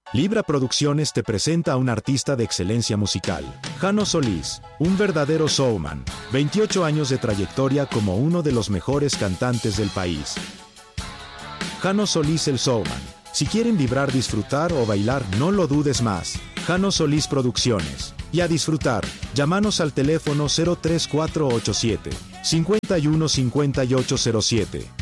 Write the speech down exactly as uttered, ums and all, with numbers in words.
Libra Producciones te presenta a un artista de excelencia musical, Jano Solís, un verdadero showman, veintiocho años de trayectoria como uno de los mejores cantantes del país. Jano Solís el showman. Si quieren vibrar, disfrutar o bailar, no lo dudes más. Jano Solís Producciones. Y a disfrutar, llámanos al teléfono cero tres cuatro ocho siete, cinco uno cinco ocho cero siete.